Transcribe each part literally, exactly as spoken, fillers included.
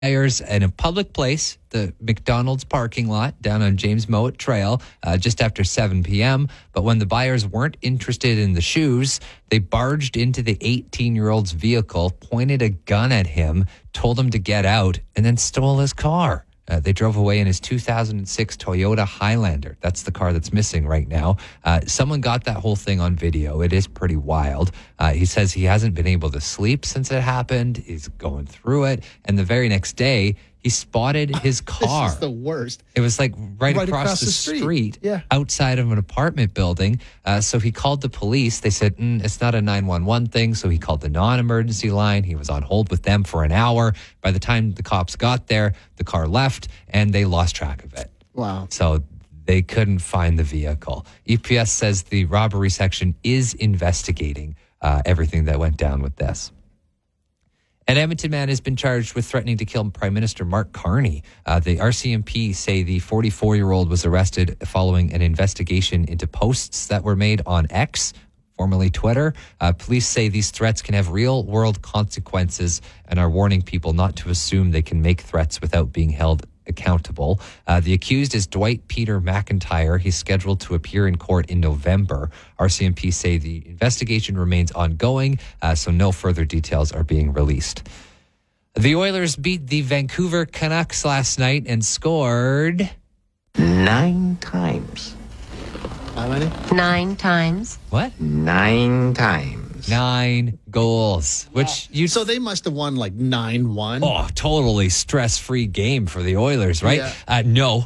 Buyers in a public place, the McDonald's parking lot down on James Mowat Trail, uh, just after seven p.m. But when the buyers weren't interested in the shoes, they barged into the eighteen-year-old's vehicle, pointed a gun at him, told him to get out, and then stole his car. Uh, they drove away in his two thousand six Toyota Highlander. That's the car that's missing right now. Uh, someone got that whole thing on video. It is pretty wild. Uh, he says he hasn't been able to sleep since it happened. He's going through it. And the very next day, he spotted his car. This is the worst. It was like right, Right across, across the, the street, street. Yeah. outside of an apartment building. Uh, so he called the police. They said, mm, it's not a nine one one thing. So he called the non-emergency line. He was on hold with them for an hour. By the time the cops got there, the car left and they lost track of it. Wow. So they couldn't find the vehicle. E P S says the robbery section is investigating uh, everything that went down with this. An Edmonton man has been charged with threatening to kill Prime Minister Mark Carney. Uh, the R C M P say the forty-four-year-old was arrested following an investigation into posts that were made on X, formerly Twitter. Uh, police say these threats can have real-world consequences and are warning people not to assume they can make threats without being held accountable. Uh, the accused is Dwight Peter McIntyre. He's scheduled to appear in court in November. R C M P say the investigation remains ongoing, uh, so no further details are being released. The Oilers beat the Vancouver Canucks last night and scored Nine times. How many? Nine times. what? Nine times. Nine goals, which you So they must have won like nine one. oh, totally stress-free game for the Oilers, right? Yeah. Uh, no.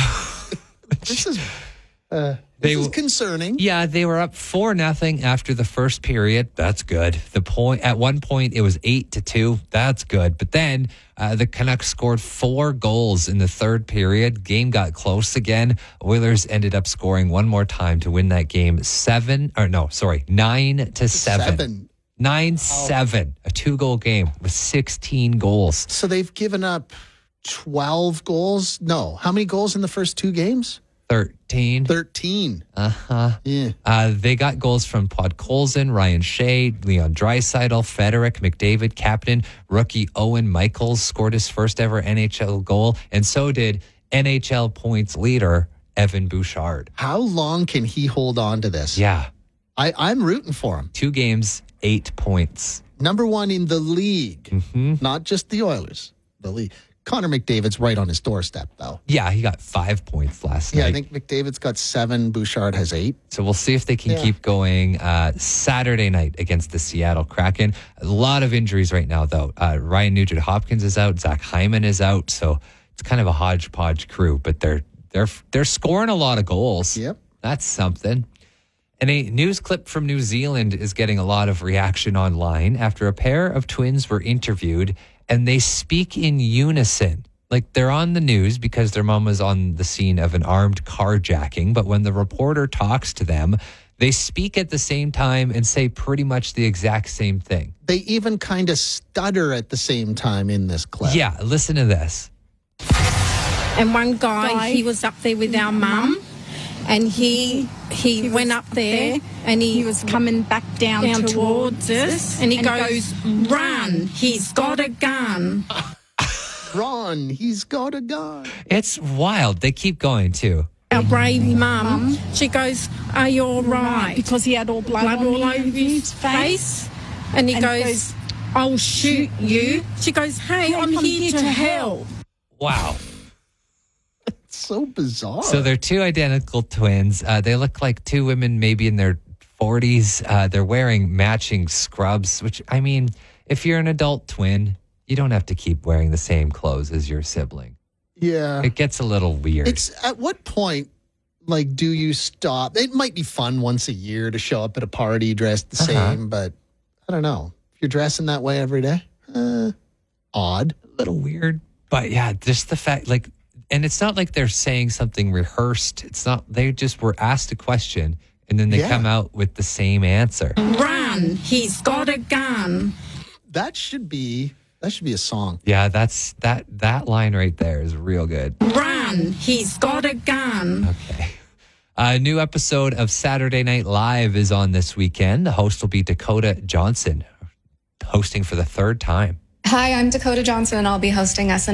This is uh, They this is w- concerning. Yeah, they were up four nothing after the first period. That's good. The point at one point it was eight to two. That's good. But then uh, the Canucks scored four goals in the third period. Game got close again. Oilers ended up scoring one more time to win that game seven or no, sorry, nine to seven. Seven. Nine seven. A two goal game with sixteen goals. So they've given up twelve goals. No, how many goals in the first two games? Thirteen. Thirteen. Uh huh. Yeah. Uh, they got goals from Podkolzin, Ryan Shea, Leon Draisaitl, Frederick McDavid, captain, rookie Owen Michaels scored his first ever N H L goal, and so did N H L points leader Evan Bouchard. How long can he hold on to this? Yeah, I, I'm rooting for him. two games, eight points. Number one in the league, Mm-hmm. not just the Oilers. The league. Connor McDavid's right on his doorstep, though. Yeah, he got five points last Yeah, night. I think McDavid's got seven. Bouchard has eight. So we'll see if they can Yeah. keep going uh, Saturday night against the Seattle Kraken. A lot of injuries right now, though. Uh, Ryan Nugent-Hopkins is out. Zach Hyman is out. So it's kind of a hodgepodge crew, but they're they're they're scoring a lot of goals. Yep. That's something. And a news clip from New Zealand is getting a lot of reaction online after a pair of twins were interviewed and they speak in unison. Like they're on the news because their mom was on the scene of an armed carjacking. But when the reporter talks to them, they speak at the same time and say pretty much the exact same thing. They even kind of stutter at the same time in this clip. Yeah, listen to this. And one guy, he was up there with our mum, and he he, went up there, and he, He was coming back down, down towards, towards us, and he and goes, "Run! He's got a gun." Ron, he's got a gun. It's wild. They keep going too. Our brave mum, she goes, "Are you all right?" because he had all blood, Blood on all over his his face, and he And he goes, goes, "I'll shoot you." She goes, "Hey, I'm, here, to help." Wow. So bizarre. So they're two identical twins. Uh, they look like two women maybe in their forties. Uh, they're wearing matching scrubs, which, I mean, if you're an adult twin, you don't have to keep wearing the same clothes as your sibling. yeah. It gets a little weird. It's at what point, like, do you stop? It might be fun once a year to show up at a party dressed the Uh-huh. same, but I don't know. If you're dressing that way every day, uh, odd. a little weird. But yeah, just the fact, like, and it's not like they're saying something rehearsed. It's not, they just were asked a question and then they Yeah. come out with the same answer. Run! He's got a gun. That should be that should be a song. Yeah, that's, that, that line right there is real good. Run! He's got a gun. Okay. A new episode of Saturday Night Live is on this weekend. The host will be Dakota Johnson, hosting for the third time. Hi, I'm Dakota Johnson, and I'll be hosting S N